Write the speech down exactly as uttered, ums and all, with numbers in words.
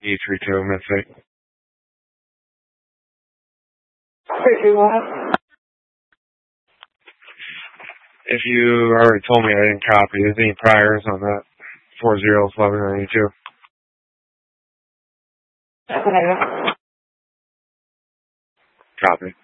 E three two, Mystic. three two one. If you already told me I didn't copy, is there any priors on that four zero eleven ninety-two? Okay. Copy.